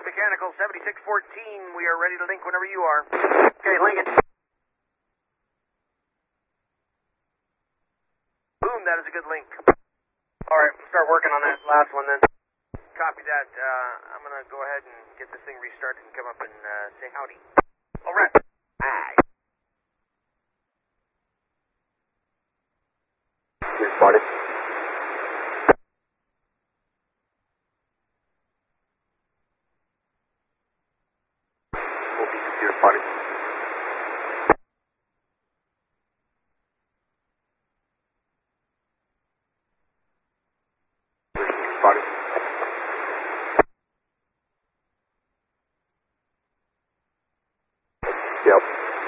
Mechanical, 7614. We are ready to link whenever you are. Okay, link it. Boom, that is a good link. Alright, start working on that last one then. Copy that. I'm going to go ahead and get this thing restarted and come up and say howdy. Alright. Aye. Get started. We'll be computer started. Started. Yep.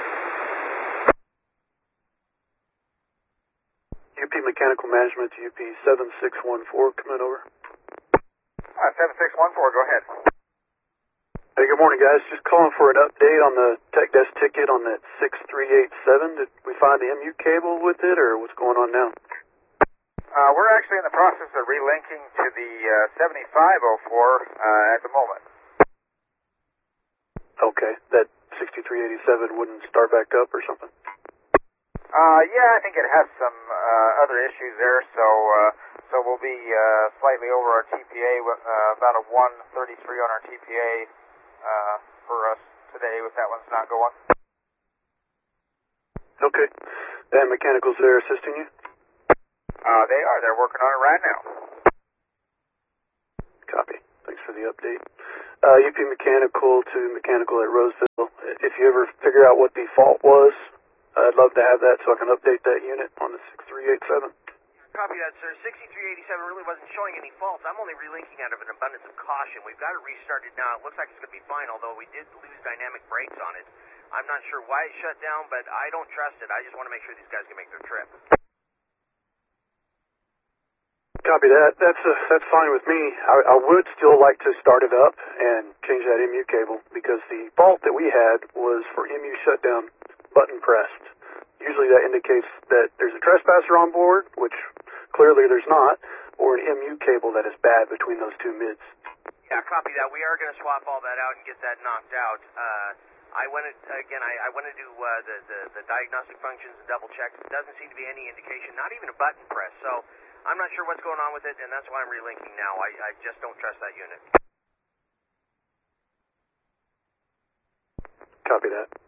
UP Mechanical Management to UP 7614, come in over. 7614, go ahead. Hey, good morning, guys. Just calling for an update on the tech desk ticket on that 6387. Did we find the MU cable with it, or what's going on now? We're actually in the process of relinking to the 7504 at the moment. Okay, that 6387 wouldn't start back up or something? Yeah, I think it has some other issues there, so we'll be slightly over our TPA, about a 133 on our TPA for us today if that one's not going. Okay. And Mechanicals there assisting you? They are. They're working on it right now. Copy. Thanks for the update. UP Mechanical to Mechanical at Roseville. If you ever figure out what the fault was, I'd love to have that so I can update that unit on the 6387. Copy that, sir. 6387 really wasn't showing any faults. I'm only relinking out of an abundance of caution. We've got it restarted now. It looks like it's going to be fine, although we did lose dynamic brakes on it. I'm not sure why it shut down, but I don't trust it. I just want to make sure these guys can make their trip. Copy that. That's fine with me. I would still like to start it up and change that MU cable because the fault that we had was for MU shutdown button pressed. Usually that indicates that there's a trespasser on board, which clearly there's not, or an MU cable that is bad between those two mids. Yeah, copy that. We are going to swap all that out and get that knocked out. I went to do the diagnostic functions and double check. It doesn't seem to be any indication, not even a button press. So I'm not sure what's going on with it, and that's why I'm relinking now. I just don't trust that unit. Copy that.